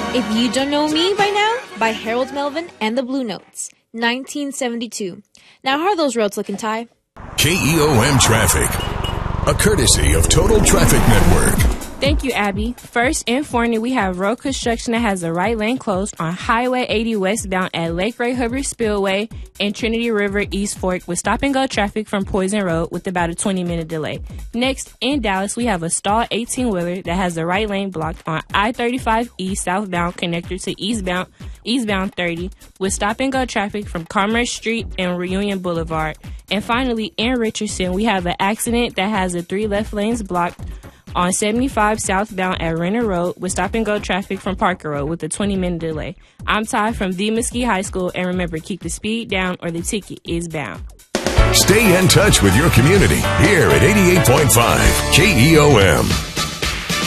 If You Don't Know Me by Now by Harold Melvin and the Blue Notes, 1972. Now, how are those roads looking, Ty? KEOM Traffic, a courtesy of Total Traffic Network. Thank you, Abby. First in Forney, we have road construction that has the right lane closed on Highway 80 westbound at Lake Ray Hubbard Spillway and Trinity River East Fork with stop-and-go traffic from Poison Road with about a 20-minute delay. Next, in Dallas, we have a stalled 18-wheeler that has the right lane blocked on I-35 southbound connector to eastbound 30 with stop-and-go traffic from Commerce Street and Reunion Boulevard. And finally, in Richardson, we have an accident that has the 3 left lanes blocked on 75 southbound at Renner Road with stop-and-go traffic from Parker Road with a 20-minute delay. I'm Ty from the Mesquite High School, and remember, keep the speed down or the ticket is bound. Stay in touch with your community here at 88.5 KEOM.